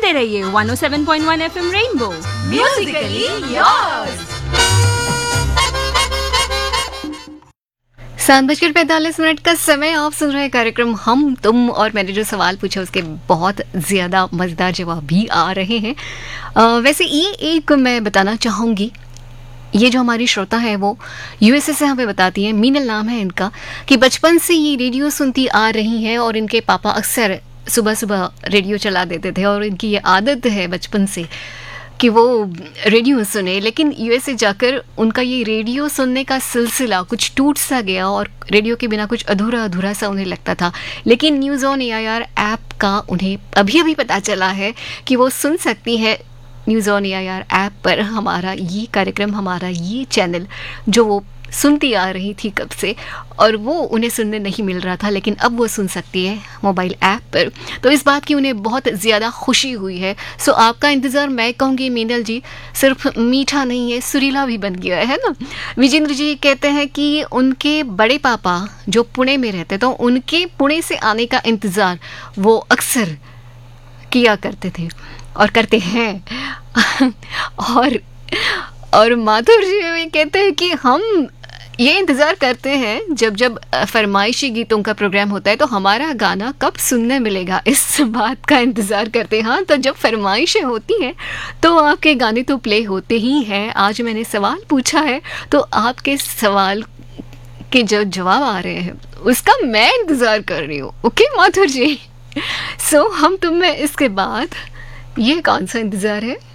सुनते रहिए 107.1 FM rainbow, Musically yours. 7:45 का समय। आप सुन रहे कार्यक्रम हम तुम, और मैंने जो सवाल पूछा उसके बहुत ज़्यादा मज़ेदार जवाब भी आ रहे हैं। वैसे ये एक मैं बताना चाहूँगी, ये जो हमारी श्रोता है वो यूएसए से हमें बताती है, मीनल नाम है इनका, कि बचपन से ये रेडियो सुनती आ रही हैं और इनके पापा अक्सर सुबह सुबह रेडियो चला देते थे और इनकी ये आदत है बचपन से कि वो रेडियो सुने। लेकिन यूएसए जाकर उनका ये रेडियो सुनने का सिलसिला कुछ टूट सा गया और रेडियो के बिना कुछ अधूरा अधूरा सा उन्हें लगता था। लेकिन न्यूज़ ऑन एआईआर ऐप का उन्हें अभी अभी पता चला है कि वो सुन सकती है न्यूज़ ऑन एआईआर ऐप पर हमारा ये कार्यक्रम, हमारा ये चैनल जो वो सुनती आ रही थी कब से, और वो उन्हें सुनने नहीं मिल रहा था, लेकिन अब वो सुन सकती है मोबाइल ऐप पर। तो इस बात की उन्हें बहुत ज़्यादा खुशी हुई है। सो आपका इंतज़ार, मैं कहूँगी मीनल जी, सिर्फ मीठा नहीं है, सुरीला भी बन गया है ना। विजेंद्र जी कहते हैं कि उनके बड़े पापा जो पुणे में रहते, तो उनके पुणे से आने का इंतज़ार वो अक्सर किया करते थे और करते हैं। और माधुर जी भी कहते हैं कि हम ये इंतज़ार करते हैं जब जब फरमाइशी गीतों का प्रोग्राम होता है तो हमारा गाना कब सुनने मिलेगा, इस बात का इंतज़ार करते हैं। हाँ, तो जब फरमाइशें होती हैं तो आपके गाने तो प्ले होते ही हैं। आज मैंने सवाल पूछा है तो आपके सवाल के जो जवाब आ रहे हैं उसका मैं इंतज़ार कर रही हूँ। ओके माधुर जी। सो हम तुम में इसके बाद ये कौन सा इंतज़ार है?